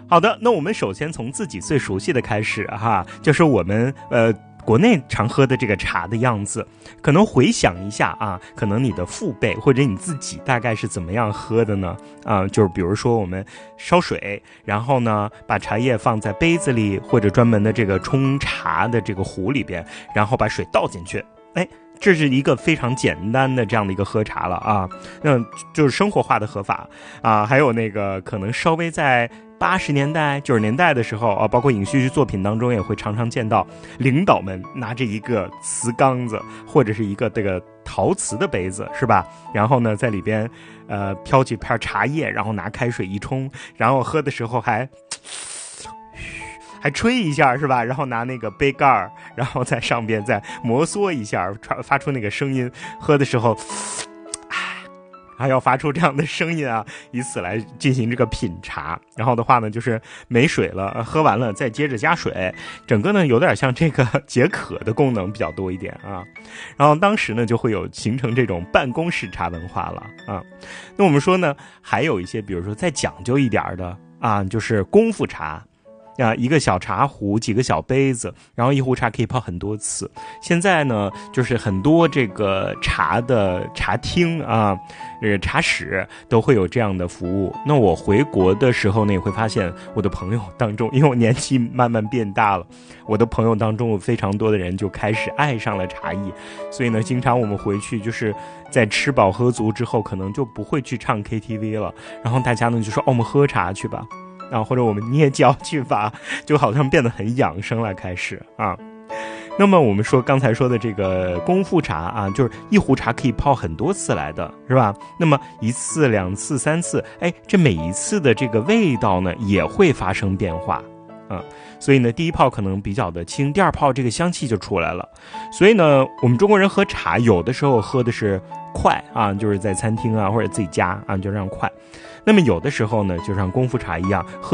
好的，那我们首先从自己最熟悉的开始哈，就是我们国内常喝的这个茶的样子，可能回想一下啊，可能你的父辈或者你自己大概是怎么样喝的呢？就是比如说我们烧水，然后呢把茶叶放在杯子里或者专门的这个冲茶的这个壶里边，然后把水倒进去，这是一个非常简单的这样的一个喝茶了啊，那就是生活化的喝法啊。还有那个可能稍微在80年代、90年代的时候啊，包括影视剧作品当中也会常常见到领导们拿着一个瓷缸子或者是一个这个陶瓷的杯子，是吧？然后呢在里边飘几片茶叶，然后拿开水一冲，然后喝的时候还吹一下，是吧？然后拿那个杯盖，然后在上边再摩挲一下，发出那个声音。喝的时候还要发出这样的声音啊，以此来进行这个品茶。然后的话呢，就是没水了，喝完了再接着加水，整个呢有点像这个解渴的功能比较多一点啊。然后当时呢就会有形成这种办公室茶文化了啊。那我们说呢，还有一些比如说再讲究一点的啊，就是功夫茶。一个小茶壶，几个小杯子，然后一壶茶可以泡很多次。现在呢，就是很多这个茶的茶厅啊，茶室都会有这样的服务。那我回国的时候呢，也会发现我的朋友当中，因为我年纪慢慢变大了，我的朋友当中有非常多的人就开始爱上了茶艺，所以呢，经常我们回去就是在吃饱喝足之后，可能就不会去唱 KTV 了，然后大家呢就说，我们喝茶去吧。或者我们捏脚去吧，就好像变得很养生了开始啊。那么我们说刚才说的这个功夫茶啊，就是一壶茶可以泡很多次来的，是吧？那么1次、2次、3次，这每一次的这个味道呢也会发生变化啊。所以呢，第一泡可能比较的轻，第二泡这个香气就出来了。所以呢，我们中国人喝茶有的时候喝的是快啊，就是在餐厅啊或者自己家啊就让快。那么有的时候呢，就像功夫茶一样，喝